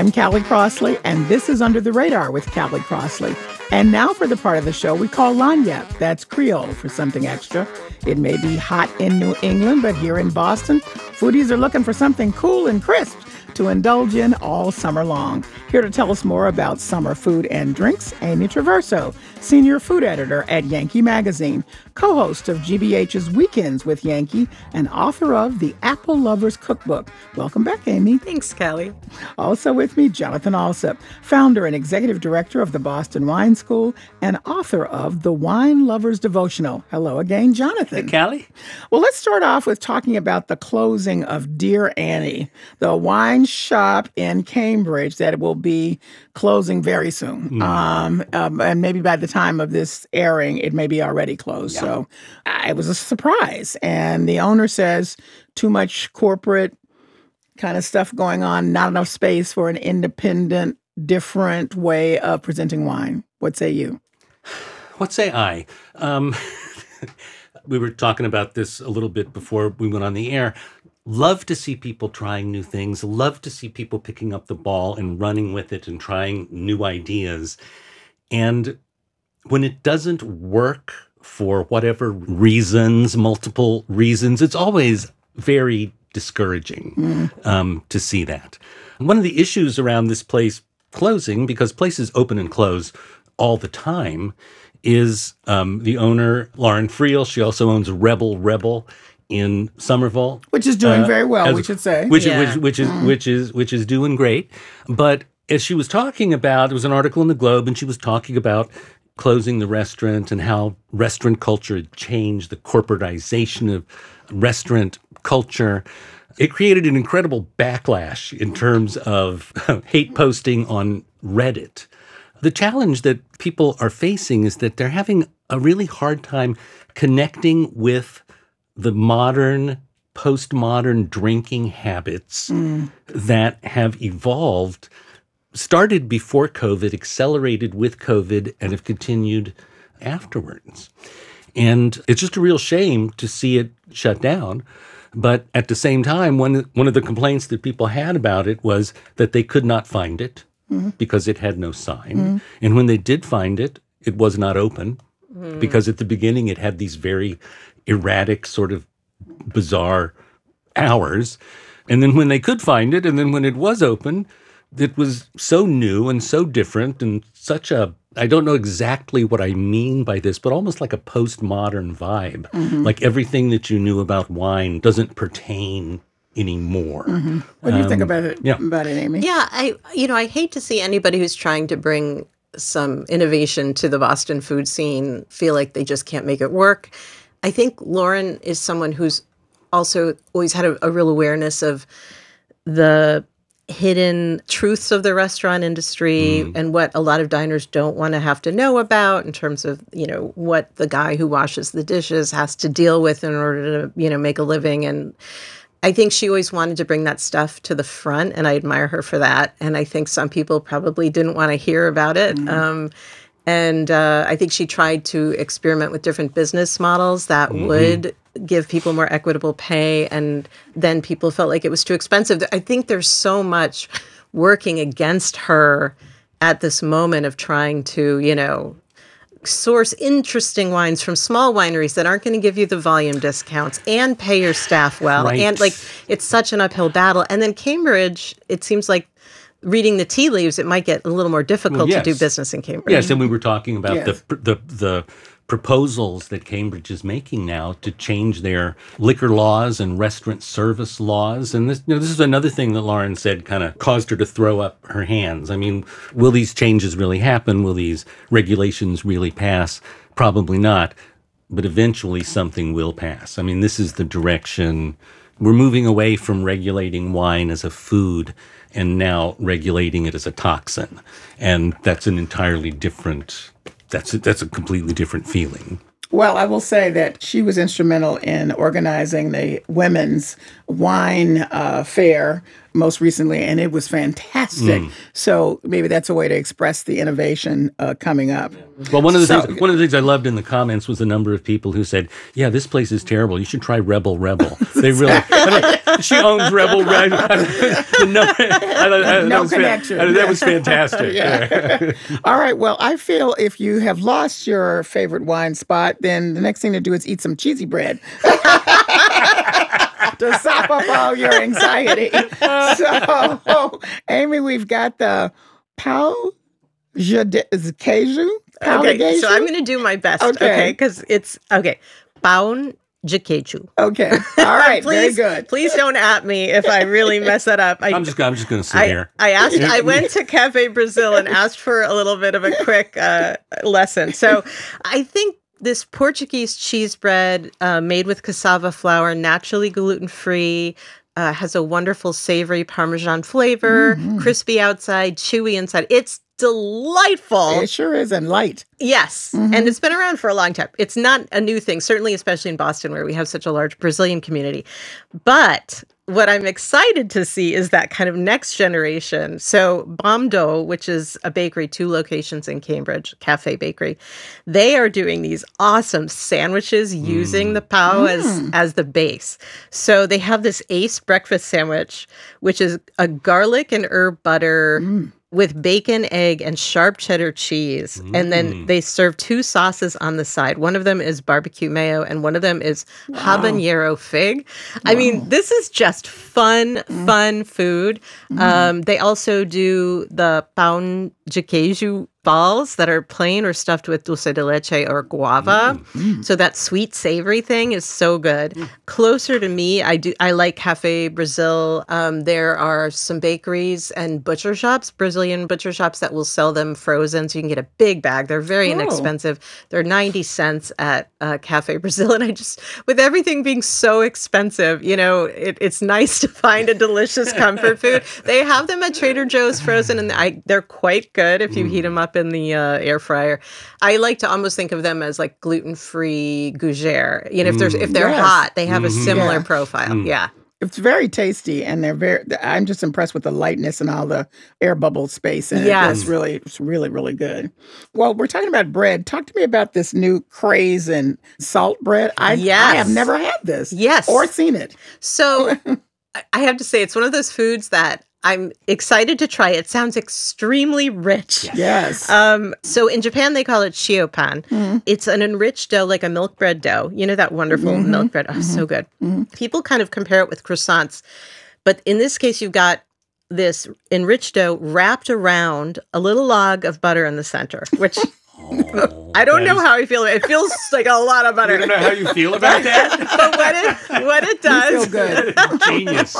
I'm Callie Crossley, and this is Under the Radar with Callie Crossley. And now for the part of the show we call Lagniappe. That's Creole for something extra. It may be hot in New England, but here in Boston, foodies are looking for something cool and crisp to indulge in all summer long. Here to tell us more about summer food and drinks, Amy Traverso, senior food editor at Yankee Magazine, co-host of GBH's Weekends with Yankee, and author of The Apple Lover's Cookbook. Welcome back, Amy. Thanks, Callie. Also with me, Jonathan Alsop, founder and executive director of the Boston Wine School and author of The Wine Lover's Devotional. Hello again, Jonathan. Hey, Callie. Well, let's start off with talking about the closing of Dear Annie, the wine shop in Cambridge that will be closing very soon. And maybe by the time of this airing, it may be already closed. Yeah. So it was a surprise. And the owner says too much corporate kind of stuff going on, not enough space for an independent, different way of presenting wine. What say you? What say I? We were talking about this a little bit before we went on the air. Love to see people trying new things. Love to see people picking up the ball and running with it and trying new ideas. And when it doesn't work for whatever reasons, multiple reasons, it's always very discouraging to see that. One of the issues around this place closing, because places open and close all the time, is the owner, Lauren Friel. She also owns Rebel in Somerville, which is doing very well, we should say, which is doing great. But as she was talking about, there was an article in the Globe, and she was talking about closing the restaurant and how restaurant culture had changed, the corporatization of restaurant culture. It created an incredible backlash in terms of hate posting on Reddit. The challenge that people are facing is that they're having a really hard time connecting with the modern, postmodern drinking habits that have evolved, started before COVID, accelerated with COVID, and have continued afterwards. And it's just a real shame to see it shut down. But at the same time, one of the complaints that people had about it was that they could not find it because it had no sign. And when they did find it, it was not open because at the beginning it had these very erratic, sort of bizarre hours. And then when they could find it, and then when it was open, it was so new and so different and such a, I don't know exactly what I mean by this, but almost like a postmodern vibe. Like everything that you knew about wine doesn't pertain anymore. What do you think about it, Amy? Yeah, I hate to see anybody who's trying to bring some innovation to the Boston food scene feel like they just can't make it work. I think Lauren is someone who's also always had a real awareness of the hidden truths of the restaurant industry and what a lot of diners don't want to have to know about in terms of, what the guy who washes the dishes has to deal with in order to, make a living. And I think she always wanted to bring that stuff to the front, and I admire her for that. And I think some people probably didn't want to hear about it. And I think she tried to experiment with different business models that would give people more equitable pay, and then people felt like it was too expensive. I think there's so much working against her at this moment of trying to, source interesting wines from small wineries that aren't going to give you the volume discounts and pay your staff well. Right. And it's such an uphill battle. And then Cambridge, it seems like reading the tea leaves, it might get a little more difficult to do business in Cambridge. Yes, and we were talking about the proposals that Cambridge is making now to change their liquor laws and restaurant service laws. And this is another thing that Lauren said kind of caused her to throw up her hands. I mean, will these changes really happen? Will these regulations really pass? Probably not. But eventually something will pass. I mean, this is the direction. We're moving away from regulating wine as a food and now regulating it as a toxin. And that's an entirely different, that's a completely different feeling. Well, I will say that she was instrumental in organizing the women's wine fair most recently, and it was fantastic. So maybe that's a way to express the innovation coming up. Well, one of the things I loved in the comments was the number of people who said, "Yeah, this place is terrible. You should try Rebel Rebel." They really. She owns Rebel Rebel. No connection. That was fantastic. Yeah. All right. Well, I feel if you have lost your favorite wine spot, then the next thing to do is eat some cheesy bread. To sop up all your anxiety. So, Amy, we've got the pau de queijo. Okay, so I'm going to do my best, okay? Because it's, okay, pão de queijo. Okay, all right, please, very good. Please don't at me if I really mess that up. I'm just going to sit here. I went to Cafe Brazil and asked for a little bit of a quick lesson. So I think this Portuguese cheese bread made with cassava flour, naturally gluten-free, has a wonderful savory Parmesan flavor, crispy outside, chewy inside. It's delightful. It sure is, and light. Yes, and it's been around for a long time. It's not a new thing, certainly especially in Boston where we have such a large Brazilian community. But what I'm excited to see is that kind of next generation. So Bomdo, which is a bakery, 2 locations in Cambridge, Cafe Bakery, they are doing these awesome sandwiches using the pau as the base. So they have this Ace breakfast sandwich, which is a garlic and herb butter with bacon, egg, and sharp cheddar cheese. And then they serve 2 sauces on the side. One of them is barbecue mayo, and one of them is habanero fig. I mean, this is just fun food. They also do the pão de queijo balls that are plain or stuffed with dulce de leche or guava. So that sweet savory thing is so good. Closer to me, I like Cafe Brazil. There are some bakeries and butcher shops, Brazilian butcher shops that will sell them frozen, so you can get a big bag. They're very inexpensive. They're 90 cents at Cafe Brazil, and I just, with everything being so expensive, you know, it's nice to find a delicious comfort food. They have them at Trader Joe's frozen, and they're quite good if you heat them up in the air fryer. I like to almost think of them as like gluten-free gougere. You know, if they're hot, they have a similar profile. Yeah. It's very tasty, and I'm just impressed with the lightness and all the air bubble space. And it's really, really good. Well, we're talking about bread. Talk to me about this new craze in salt bread. I have never had this. Yes. Or seen it. So I have to say, it's one of those foods that I'm excited to try. It sounds extremely rich. Yes. So in Japan, they call it shiopan. It's an enriched dough, like a milk bread dough. You know, that wonderful milk bread. Oh, so good. People kind of compare it with croissants. But in this case, you've got this enriched dough wrapped around a little log of butter in the center, which I don't know how I feel. It feels like a lot of butter. You don't know how you feel about that? But what it does, you feel good. Genius.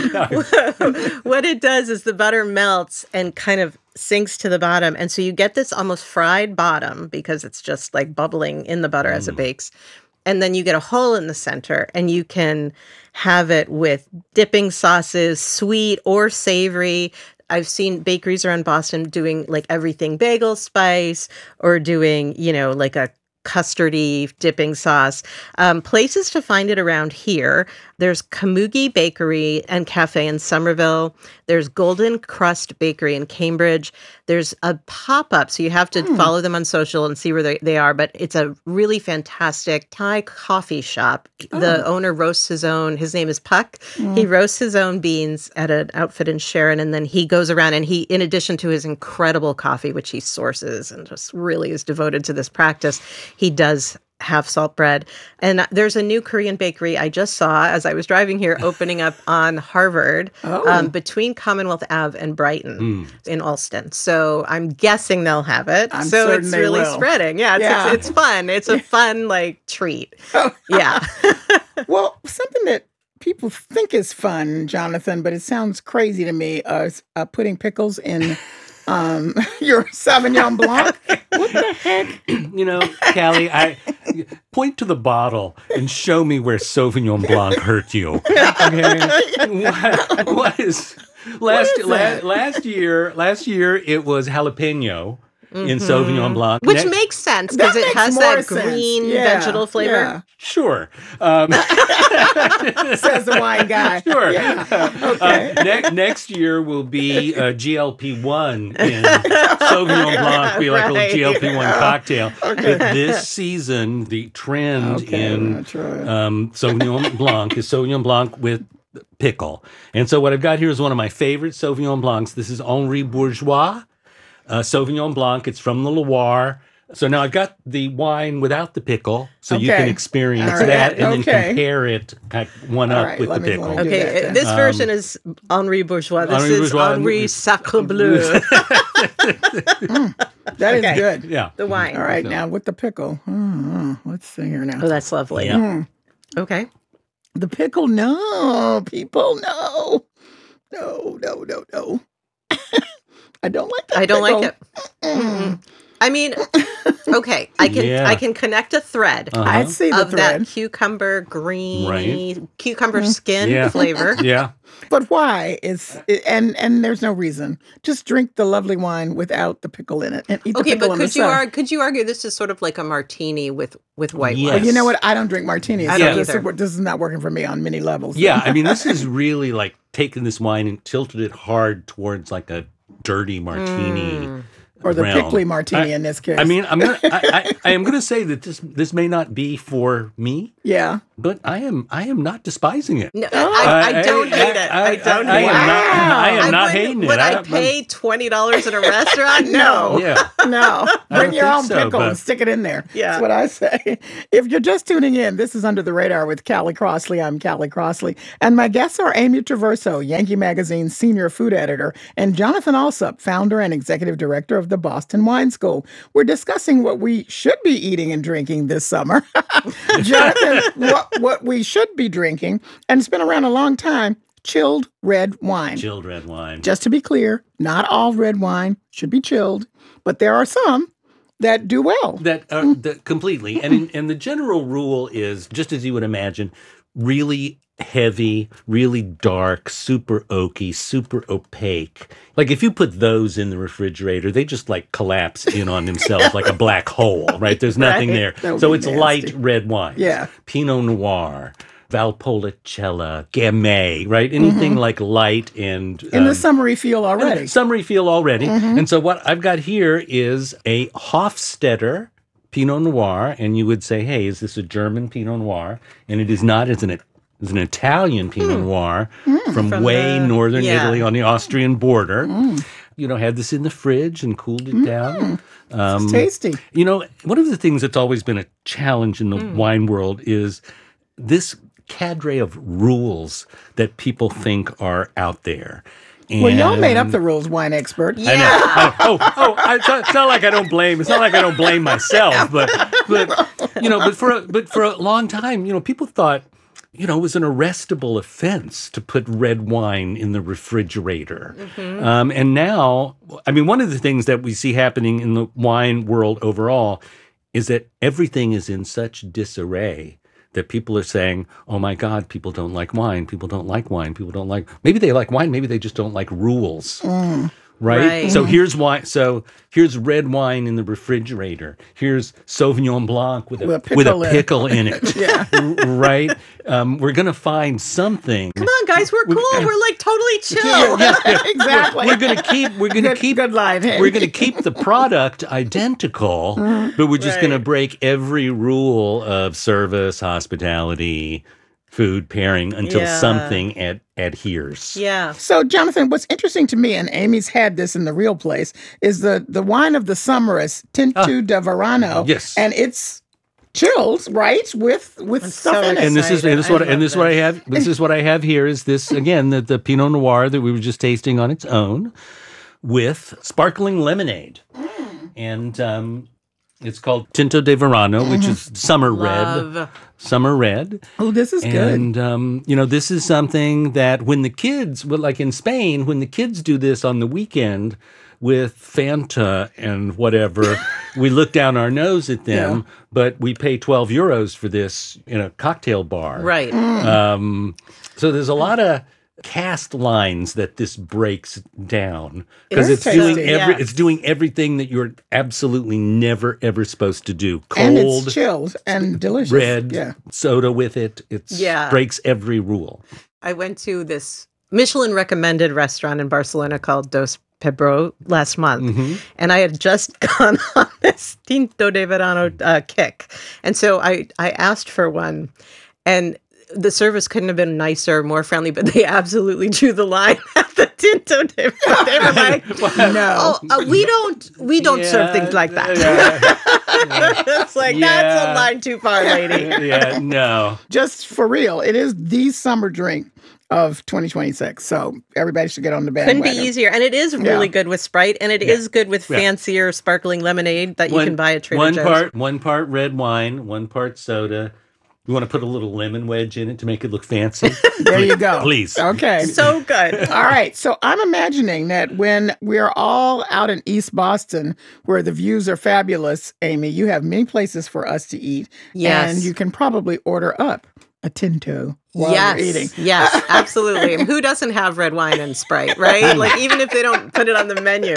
What it does is the butter melts and kind of sinks to the bottom, and so you get this almost fried bottom because it's just like bubbling in the butter as it bakes. And then you get a hole in the center, and you can have it with dipping sauces, sweet or savory. I've seen bakeries around Boston doing like everything bagel spice, or doing, you know, like a custardy dipping sauce. Places to find it around here. There's Kamugi Bakery and Cafe in Somerville. There's Golden Crust Bakery in Cambridge. There's a pop-up, so you have to follow them on social and see where they are, but it's a really fantastic Thai coffee shop. The owner roasts his own, his name is Puck. He roasts his own beans at an outfit in Sharon, and then he goes around and he, in addition to his incredible coffee, which he sources and just really is devoted to this practice, he does have salt bread. And there's a new Korean bakery I just saw as I was driving here opening up on Harvard between Commonwealth Ave and Brighton in Alston. So I'm guessing they'll have it. So it's really spreading. Yeah, it's fun. It's a fun like treat. Yeah. Well, something that people think is fun, Jonathan, but it sounds crazy to me, is putting pickles in your Sauvignon Blanc. What the heck? You know, Callie, I point to the bottle and show me where Sauvignon Blanc hurt you. Okay, what is last year? Last year it was jalapeno. in Sauvignon Blanc. Which makes sense because it makes has more that sense. green Yeah, vegetal flavor. yeah. Sure. Says the wine guy. Sure. Okay. Next year will be GLP-1 in Sauvignon Blanc, be like Right. a little GLP-1 cocktail. But this season, the trend in that's right. Sauvignon Blanc is Sauvignon Blanc with pickle. And so what I've got here is one of my favorite Sauvignon Blancs. This is Henri Bourgeois Sauvignon Blanc. It's from the Loire. So now I've got the wine without the pickle, so you can experience All right. that and then Okay. compare it one All up right, with the let me pickle. do Okay, that then. this version is Henri Bourgeois. This Henri is Bourgeois. Henri Sacre Bleu, That is Okay. good. Yeah. the wine. All right, now with the pickle. Let's see here now. Oh, that's lovely. Yeah. Okay. The pickle, no, people, no. No. I don't like that I don't pickle. like it. I mean, okay, I can connect a thread I see the of thread. that cucumber green, Right. cucumber skin Yeah. flavor. Yeah. But why? And there's no reason. Just drink the lovely wine without the pickle in it and eat the Okay, pickle but in the sun. could you argue this is sort of like a martini with white Yes. wine? But you know what? I don't drink martinis. I so don't this either. this is not working for me on many levels. Yeah. I mean, this is really like taking this wine and tilted it hard towards like a dirty martini. Or the realm. pickly martini in this case. I mean, I am gonna say that this may not be for me, yeah. but I am not despising it. No, I don't hate it. I don't hate it. I am not hating it. Would I pay $20 at a restaurant? No. Yeah. No, I bring don't your think own so, pickle but- and stick it in there. Yeah. That's what I say. If you're just tuning in, this is Under the Radar with Callie Crossley. I'm Callie Crossley. And my guests are Amy Traverso, Yankee Magazine's senior food editor, and Jonathan Alsop, founder and executive director of the Boston Wine School. We're discussing what we should be eating and drinking this summer. Jonathan, what we should be drinking, and it's been around a long time, chilled red wine. Chilled red wine. Just to be clear, not all red wine should be chilled, but there are some that do well. That completely. And the general rule is, just as you would imagine, really heavy, really dark, super oaky, super opaque. Like if you put those in the refrigerator, they just like collapse in on themselves like a black hole, right? There's nothing Right. there. That would So be it's nasty. light red wines. Yeah. Pinot Noir, Valpolicella, Gamay, right? Anything like light and In the summery feel already. summery feel already. And so what I've got here is a Hofstetter Pinot Noir, and you would say, hey, is this a German Pinot Noir? And it is not. It's an Italian Pinot Noir from way northern Italy on the Austrian border. You know, had this in the fridge and cooled it down. It's tasty. You know, one of the things that's always been a challenge in the wine world is this cadre of rules that people think are out there. Well, y'all And- made up the rules, wine expert. I know. It's not like I don't blame. It's not like I don't blame myself, but you know, but for a long time, you know, people thought, you know, it was an arrestable offense to put red wine in the refrigerator. And now, I mean, one of the things that we see happening in the wine world overall is that everything is in such disarray that people are saying, oh my God, people don't like wine. People don't like wine. People don't like, maybe they like wine. Maybe they just don't like rules. Right? Right. So here's wine. So here's red wine in the refrigerator. Here's Sauvignon Blanc with a pickle in it. Yeah. Right? We're going to find something. Come on, guys, we're cool. We're like totally chill. Exactly. We're going to keep Good line. Hey. we're going to keep the product identical, but we're just going to break every rule of service, hospitality, food pairing until Yeah. something adheres. Yeah. So, Jonathan, what's interesting to me, and Amy's had this in the real place, is the wine of the summer is Tinto de Verano. Yes. And it's chilled, right? With stuff so in it. And this is what I love I have. This is what I have here. Is this again the Pinot Noir that we were just tasting on its own, with sparkling lemonade, and it's called Tinto de Verano, which is summer red. Love. Summer red. Oh, this is good. And, you know, this is something that when the kids, well, like in Spain, when the kids do this on the weekend with Fanta and whatever, we look down our nose at them, but we pay 12 euros for this in a cocktail bar. Right. So there's a lot of cast lines that this breaks down because It's it's doing tasty, it's doing everything that you're absolutely never ever supposed to do. And Cold, it's chilled and delicious. red, Yeah. soda with it. It Yeah. breaks every rule. I went to this Michelin recommended restaurant in Barcelona called Dos Pebro last month. And I had just gone on this Tinto de Verano kick. And so I asked for one, and the service couldn't have been nicer, more friendly, but they absolutely drew the line at the Tinto de Verano. They were like, No. we don't serve things like that. It's like, that's a line too far, lady. Yeah, no. Just for real, it is the summer drink of 2026. So everybody should get on the bandwagon. Couldn't be easier. And it is really good with Sprite, and it is good with fancier sparkling lemonade that you can buy at Trader Joe's. One part red wine, one part soda. You want to put a little lemon wedge in it to make it look fancy? There you go. Please. Okay. So good. All right. So I'm imagining that when we're all out in East Boston, where the views are fabulous, Amy, you have many places for us to eat. Yes. And you can probably order up a Tinto while you're eating. Yes, absolutely. And who doesn't have red wine and Sprite, right? Like, even if they don't put it on the menu.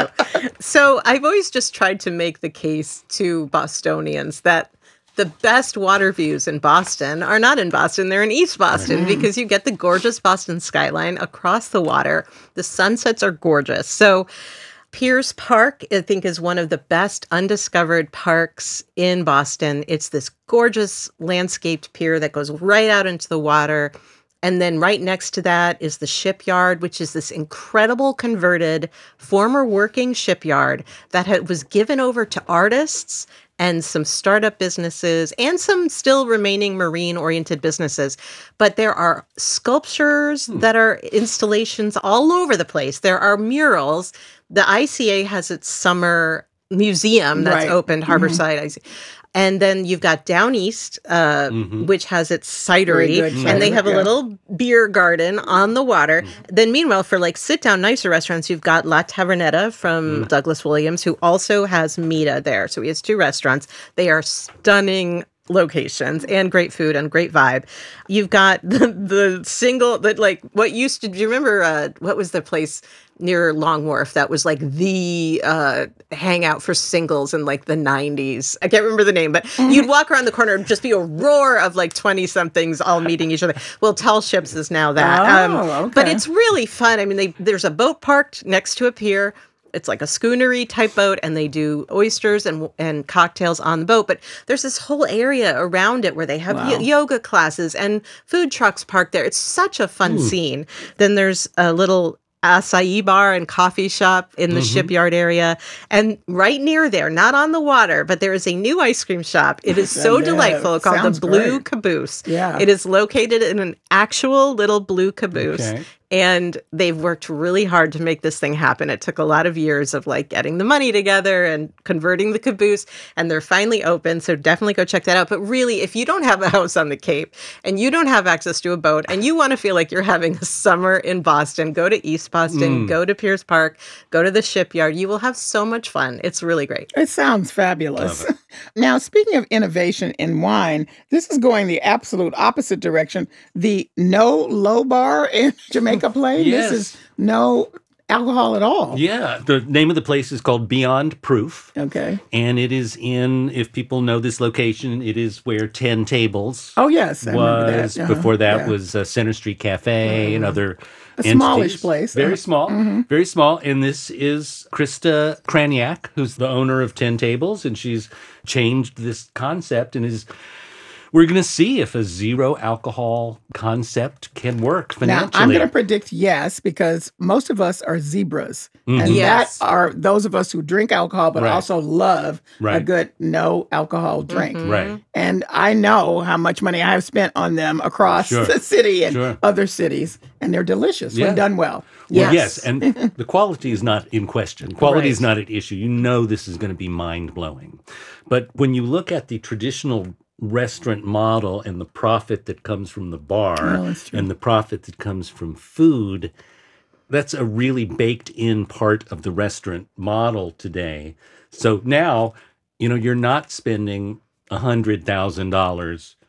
So I've always just tried to make the case to Bostonians that the best water views in Boston are not in Boston, they're in East Boston because you get the gorgeous Boston skyline across the water. The sunsets are gorgeous. So Piers Park, I think, is one of the best undiscovered parks in Boston. It's this gorgeous landscaped pier that goes right out into the water. And then right next to that is the shipyard, which is this incredible converted former working shipyard that was given over to artists and some startup businesses and some still remaining marine-oriented businesses. But there are sculptures that are installations all over the place. There are murals. The ICA has its summer museum that's opened, Harborside ICA. And then you've got Down East, which has its cidery, and they have a little beer garden on the water. Then meanwhile, for like sit-down nicer restaurants, you've got La Tavernetta from Douglas Williams, who also has Mita there. So he has 2 restaurants. They are stunning locations and great food and great vibe. You've got the single that like what used to, do you remember what was the place near Long Wharf that was like the hangout for singles in like the 90s? I can't remember the name, but you'd walk around the corner and just be a roar of like 20 somethings all meeting each other. Well, Tall Ships is now that. Okay. But it's really fun. I mean, there's a boat parked next to a pier. It's like a schoonery type boat, and they do oysters and cocktails on the boat. But there's this whole area around it where they have yoga classes and food trucks parked there. It's such a fun scene. Then there's a little acai bar and coffee shop in the shipyard area. And right near there, not on the water, but there is a new ice cream shop. It is so delightful, called the Blue Caboose. Yeah. It is located in an actual little blue caboose. Okay. And they've worked really hard to make this thing happen. It took a lot of years of like getting the money together and converting the caboose, and they're finally open. So definitely go check that out. But really, if you don't have a house on the Cape and you don't have access to a boat and you want to feel like you're having a summer in Boston, go to East Boston, go to Piers Park, go to the shipyard. You will have so much fun. It's really great. It sounds fabulous. Now, speaking of innovation in wine, this is going the absolute opposite direction. The No Low Bar in Jamaica Plain. Yes. This is no alcohol at all. Yeah. The name of the place is called Beyond Proof. Okay. And it is in, if people know this location, it is where 10 Tables Oh, yes. I remember that. was. Uh-huh. Before that Yeah. was Center Street Cafe and other A entities. smallish place. Very small. Very small. And this is Krista Kraniak, who's the owner of 10 Tables. And she's changed this concept and we're going to see if a zero alcohol concept can work financially. Now, I'm going to predict yes, because most of us are zebras. And Yes. that are those of us who drink alcohol, but Right. also love a Right. good no alcohol drink. Right. And I know how much money I've spent on them across Sure. the city and Sure. other cities. And they're delicious Yeah. when done well. Well, Yes. yes, and the quality is not in question. Quality is Right. not at issue. You know this is going to be mind-blowing. But when you look at the traditional restaurant model and the profit that comes from the bar that's true. and the profit that comes from food, that's a really baked-in part of the restaurant model today. So now, you're not spending $100,000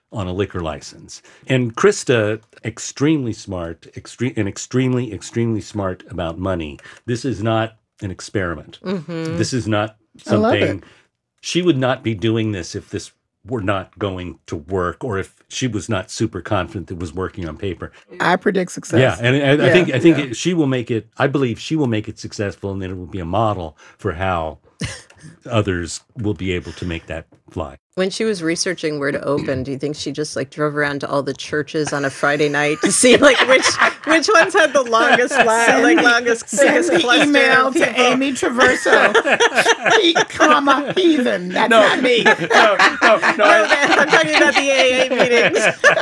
on a liquor license. And Krista, extremely smart, extremely smart about money. This is not an experiment. This is not something. She would not be doing this if this were not going to work, or if she was not super confident it was working on paper. I predict success. Yeah, and I think she will make it. I believe she will make it successful, and then it will be a model for how others will be able to make that fly. When she was researching where to open, do you think she just like drove around to all the churches on a Friday night to see like which ones had the longest line, like longest biggest cluster? Email to Amy Traverso, heathen. That's not me. No, I'm talking about the AA meetings.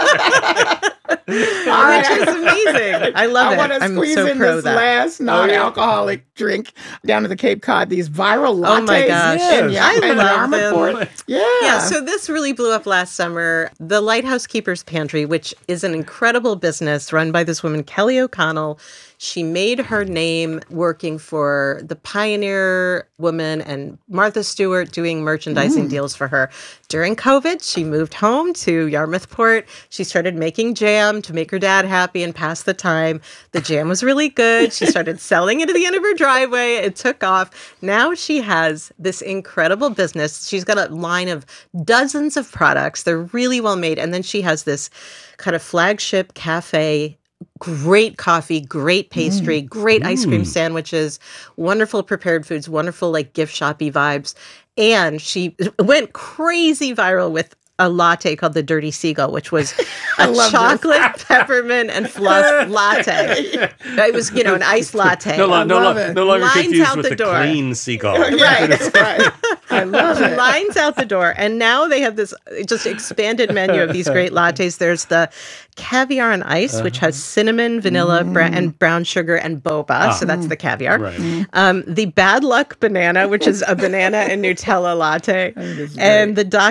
Which is amazing. I love it. I want to squeeze in this last non-alcoholic drink down to the Cape Cod. These viral lattes. Oh my gosh. I love them. Yeah. So this really blew up last summer. The Lighthouse Keepers Pantry, which is an incredible business run by this woman, Kelly O'Connell. She made her name working for the Pioneer Woman and Martha Stewart doing merchandising deals for her. During COVID, she moved home to Yarmouthport. She started making jam to make her dad happy and pass the time. The jam was really good. She started selling it at the end of her driveway. It took off. Now she has this incredible business. She's got a line of dozens of products. They're really well made. And then she has this kind of flagship cafe. Great coffee, great pastry, great ice cream sandwiches, wonderful prepared foods, wonderful like gift shoppy vibes. And she went crazy viral with a latte called the Dirty Seagull, which was a chocolate, peppermint, and fluff latte. It was, an iced latte. No longer Lines confused out with the door. clean seagull. Right. I love it. Lines out the door. And now they have this just expanded menu of these great lattes. There's the caviar on ice, which has cinnamon, vanilla, and brown sugar, and boba. So that's the caviar. Right. The Bad Luck Banana, which is a banana and Nutella latte. And the